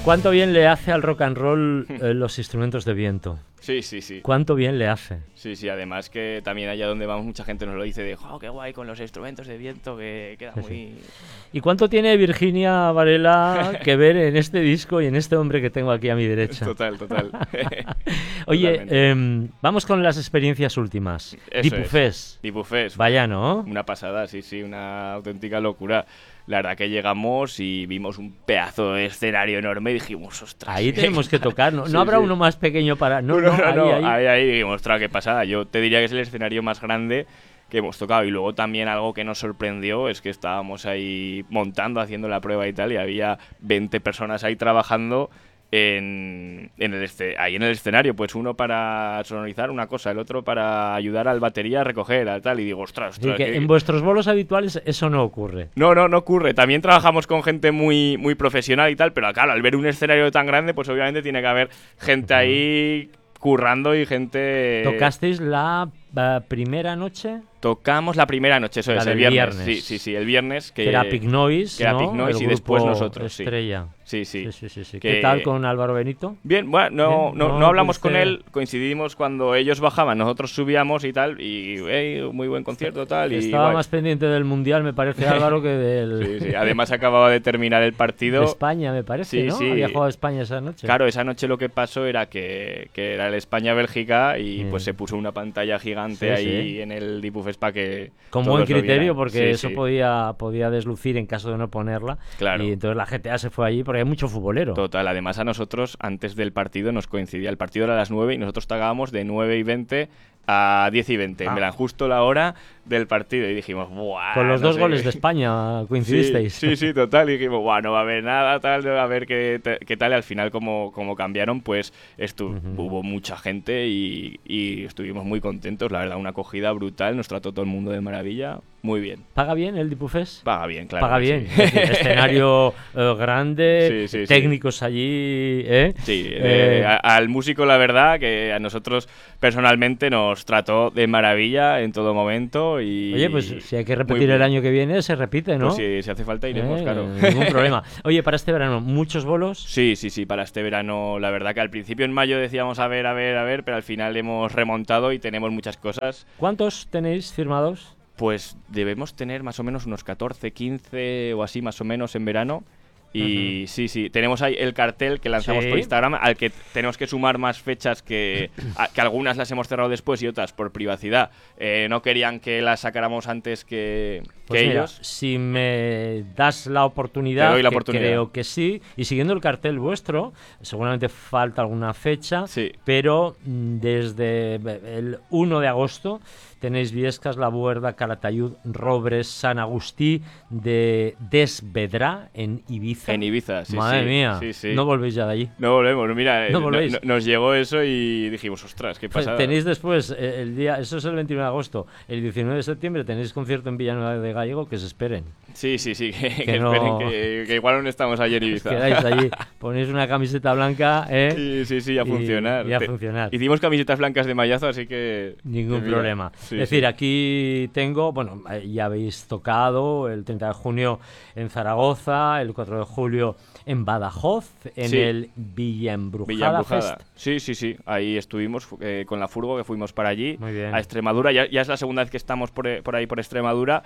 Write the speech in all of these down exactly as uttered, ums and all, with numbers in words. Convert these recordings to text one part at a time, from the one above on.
¿Cuánto bien le hace al rock and roll eh, los instrumentos de viento? Sí, sí, sí. ¿Cuánto bien le hace? Sí, sí, además que también allá donde vamos mucha gente nos lo dice de ¡oh, qué guay con los instrumentos de viento, que queda Sí, muy... sí. ¿Y cuánto tiene Virginia Varela que ver en este disco y en este hombre que tengo aquí a mi derecha? Total, total. Oye, eh, vamos con las experiencias últimas. Dipufés. Dipufés. Vaya, ¿no? Una pasada, sí, sí, una auténtica locura. La verdad que llegamos y vimos un pedazo de escenario enorme y dijimos, ostras. Ahí tenemos que tocar, ¿no? Sí, ¿No habrá sí. uno más pequeño para...? No, No, no, no, ahí, no, ahí. ahí, ahí dijimos, ostras, qué pasada. Yo te diría que es el escenario más grande que hemos tocado. Y luego también algo que nos sorprendió es que estábamos ahí montando, haciendo la prueba y tal, y había veinte personas ahí trabajando en, en el este, ahí en el escenario, pues uno para sonorizar una cosa, el otro para ayudar al batería a recoger, a tal, y digo, ostras, ostras Sí, que que... en vuestros bolos habituales eso no ocurre. No, no, no ocurre. También trabajamos con gente muy, muy profesional y tal, pero claro, al ver un escenario tan grande, pues obviamente tiene que haber gente ahí currando y gente... ¿Tocasteis la uh, primera noche? Tocamos la primera noche, eso La es, del el viernes. viernes. Sí, sí, sí, el viernes. Que, Que era Pig Noise, que era ¿no? Pig Noise El y después grupo nosotros, Estrella. Sí, sí. Sí, sí, sí, sí. Que- ¿Qué tal con Álvaro Benito? Bien, bueno, no, Bien, no, no no hablamos con pudiste- él, coincidimos cuando ellos bajaban, nosotros subíamos y tal, y hey, muy buen concierto, tal, y Estaba guay. más pendiente del Mundial, me parece, Álvaro, que del... Sí, sí. Además acababa de terminar el partido. de España, me parece, Sí, ¿no? sí. Había jugado España esa noche. Claro, esa noche lo que pasó era que, que era el España-Bélgica y Sí. pues se puso una pantalla gigante Sí, ahí sí. en el Dipufes para que Con todos buen lo criterio, vieran. porque Sí, eso sí. podía podía deslucir en caso de no ponerla. Claro. Y entonces la G T A se fue allí porque hay mucho futbolero. Total, además a nosotros antes del partido nos coincidía, el partido era a las nueve y nosotros tocábamos de nueve y veinte a diez y veinte, Ah. me la justo la hora del partido y dijimos, ¡buah! Con los no dos sé goles qué". de España coincidisteis. Sí, sí, sí, total. Y dijimos, bueno, no va a haber nada, tal, no va a ver qué, te- qué tal. Y al final, como, como cambiaron, pues estu- Ujú. hubo mucha gente y, y estuvimos muy contentos. La verdad, una acogida brutal. Nos trató todo el mundo de maravilla. Muy bien. ¿Paga bien el Dipufés? Paga bien, claro. Paga que bien. sí. Es decir, escenario eh, grande, Sí, sí, sí. técnicos allí, ¿eh? Sí, Eh, eh, a- al músico, la verdad, que a nosotros personalmente nos trató de maravilla en todo momento. Y Oye, pues si hay que muy repetir el bien. año que viene, se repite, ¿no? Pues si, si hace falta, iremos, Eh, claro. Ningún problema. Oye, para este verano, ¿muchos bolos? Sí, sí, sí, para este verano, la verdad que al principio en mayo decíamos a ver, a ver, a ver, pero al final hemos remontado y tenemos muchas cosas. ¿Cuántos tenéis firmados? Pues debemos tener más o menos unos catorce, quince o así más o menos en verano. Y Ujú. sí, sí, tenemos ahí el cartel que lanzamos Sí. por Instagram, al que tenemos que sumar más fechas que, a- que algunas las hemos cerrado después y otras por privacidad. Eh, no querían que las sacáramos antes que, Pues que mira, ellos. si me das la oportunidad, Te doy la que oportunidad. creo que sí, y siguiendo el cartel vuestro, seguramente falta alguna fecha, Sí. pero mm, desde el uno de agosto tenéis Viescas, La Buerda, Calatayud, Robres, San Agustí de Desvedrá en Ibiza. En Ibiza, sí, Madre sí, mía, sí, sí. no volvéis ya de allí. No volvemos, mira, eh, No no- volvéis. no- nos llegó eso y dijimos, ostras, qué Pues pasada. tenéis después, eh, el día, eso es el veintiuno de agosto, el diecinueve de septiembre tenéis concierto en Villanueva de Gallego, que se esperen. Sí, sí, sí, que, Que que no- esperen que, que igual no estamos ayer en Ibiza. Quedáis allí, ponéis una camiseta blanca, ¿eh? Sí, sí, sí, a Y- funcionar. y a Te- funcionar. Hicimos camisetas blancas de mallazo, así que... Ningún que mira, problema. sí, es decir, sí. aquí tengo, bueno, eh, ya habéis tocado el treinta de junio en Zaragoza, el cuatro de julio en Badajoz, en Sí. el Villa Embrujada, Villa Embrujada. Fest. Sí, sí, sí. Ahí estuvimos fu- eh, con la furgo, que fuimos para allí, Muy bien. a Extremadura. Ya, ya es la segunda vez que estamos por, eh, por ahí, por Extremadura,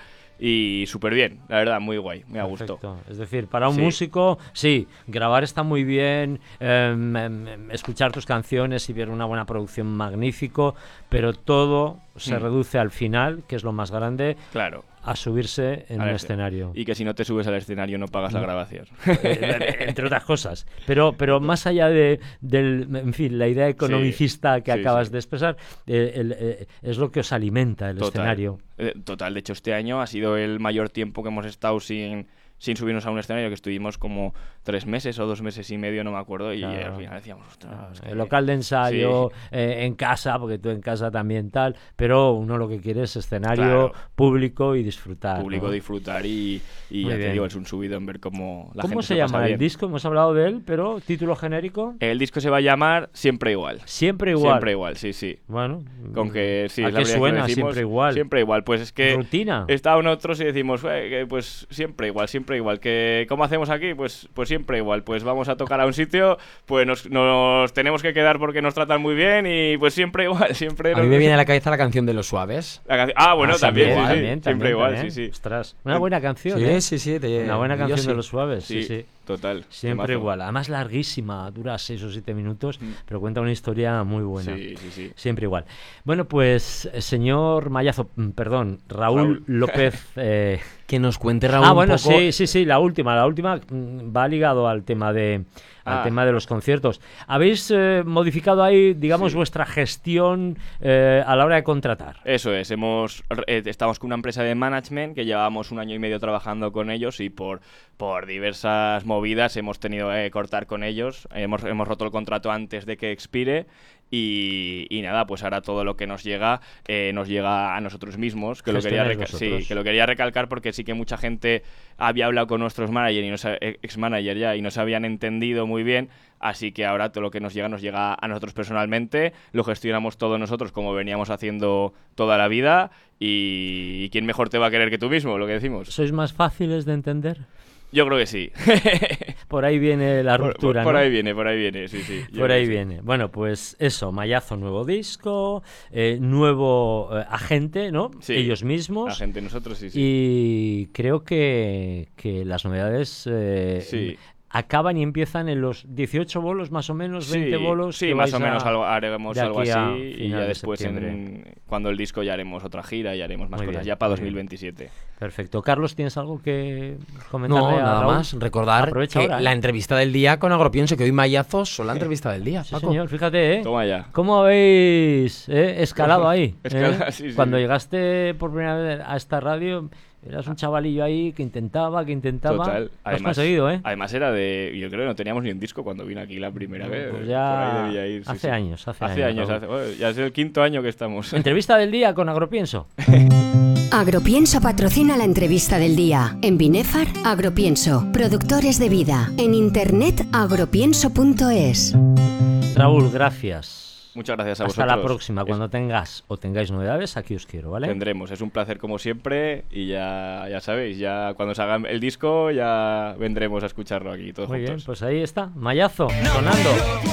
y súper bien, la verdad, muy guay, me ha gustado. Perfecto. Es decir, para un Sí. músico, sí, grabar está muy bien, em, em, em, escuchar tus canciones y ver una buena producción, magnífico, pero todo se Mm. reduce al final, que es lo más grande, Claro. a subirse en A un ver, escenario. Y que si no te subes al escenario no pagas la grabación. Eh, entre otras cosas. Pero, pero más allá de, del, en fin, la idea economicista que sí, acabas sí. de expresar, eh, el, eh, es lo que os alimenta el Total. escenario. Eh, Total, de hecho este año ha sido el mayor tiempo que hemos estado sin, sin subirnos a un escenario, que estuvimos como tres meses o dos meses y medio, no me acuerdo, y Claro. eh, al final decíamos, ostras, es que- El local de ensayo, Sí. eh, en casa, porque tú en casa también tal, pero uno lo que quiere es escenario, Claro. público y disfrutar. público ¿no? disfrutar y, y Muy ya bien. te digo, es un subido en ver cómo la ¿Cómo gente se lo pasa llama el bien. disco? Hemos hablado de él, pero título genérico. El disco se va a llamar Siempre Igual. Siempre igual. Siempre igual, sí, sí. Bueno, Con que sí, ¿a es la qué primera vez que lo suena decimos, siempre igual? Siempre igual, pues es que Rutina. estaban otros y decimos, "Eh, que pues siempre igual, siempre siempre igual. Que ¿cómo hacemos aquí? Pues, pues siempre igual. Pues vamos a tocar a un sitio, pues nos, nos tenemos que quedar porque nos tratan muy bien y pues siempre igual. Siempre A nos... mí me viene a la cabeza la canción de Los Suaves. La canción... Ah, bueno, Ah, también, también, sí, sí. también, Siempre también, igual, también. sí, sí. Ostras, una buena canción, Sí, ¿eh? sí, sí. Te... Una buena yo canción sí. de Los Suaves, sí, Sí, sí. total. Siempre Temazo. igual. Además larguísima, dura seis o siete minutos, Mm. pero cuenta una historia muy buena. Sí, sí, sí. Siempre igual. Bueno, pues, eh, señor Mallazo, mm, perdón, Raúl, Raúl. López... eh, Que nos cuente Raúl ah, un bueno, poco... sí, sí, sí, la última. La última mm, va ligado al tema de... al Ah. tema de los conciertos. ¿Habéis eh, modificado ahí, digamos, Sí. vuestra gestión eh, a la hora de contratar? Eso es, hemos eh, estamos con una empresa de management que llevábamos un año y medio trabajando con ellos y por, por diversas movidas hemos tenido que cortar con ellos. Hemos, hemos roto el contrato antes de que expire y, y nada, pues ahora todo lo que nos llega eh, nos llega a nosotros mismos. Que lo, quería Gestionáis reca- sí, vosotros. que lo quería recalcar porque sí que mucha gente había hablado con nuestros managers y nos, ex-manager ya y no se habían entendido muy bien. Así que ahora todo lo que nos llega nos llega a nosotros personalmente, lo gestionamos todos nosotros como veníamos haciendo toda la vida y, y ¿quién mejor te va a querer que tú mismo? Lo que decimos. ¿Sois más fáciles de entender? Yo creo que sí. Por ahí viene la Por, ruptura, por, por ¿no? ahí viene, por ahí viene, sí, sí. Yo Por creo ahí que sí. viene. Bueno, pues eso, Mallazo, nuevo disco, eh, nuevo eh, agente, ¿no? Sí, Ellos mismos. La gente, nosotros sí, sí. Y creo que, que las novedades eh, Sí. acaban y empiezan en los dieciocho bolos, más o menos, veinte Sí, bolos. sí, que más vais o menos a- algo, haremos de algo aquí así a y final ya de después, septiembre. en, cuando el disco ya haremos otra gira y haremos más Muy cosas, bien, ya para muy dos bien. mil veintisiete. Perfecto. Carlos, ¿tienes algo que comentarle No, a nada Raúl? más. Recordar Aprovecha que ahora, ¿eh? la entrevista del día con Agropienso, que hoy Mayazos son la entrevista del día, Sí, Paco. señor, fíjate, ¿eh? Toma ya. ¿Cómo habéis eh, escalado ahí? Escala- eh? sí, sí. Cuando llegaste por primera vez a esta radio, eras un chavalillo ahí que intentaba, que intentaba. Total. Lo has Además, conseguido, ¿eh? además era de... Yo creo que no teníamos ni un disco cuando vine aquí la primera vez. Pues Por ya ahí debía ir, sí, hace sí. años, hace Hace años, años. Raúl. hace- bueno, ya es el quinto año que estamos. Entrevista del día con Agropienso. Agropienso patrocina la entrevista del día. En Binefar, Agropienso. Productores de vida. En internet, agropienso punto es. Raúl, gracias. Muchas gracias a Hasta vosotros. la próxima. Es- Cuando tengas o tengáis novedades, aquí os quiero, ¿vale? Tendremos. Es un placer como siempre y ya, ya sabéis, ya cuando salga el disco ya vendremos a escucharlo aquí todos Muy bien, juntos. pues ahí está. Mallazo, sonando.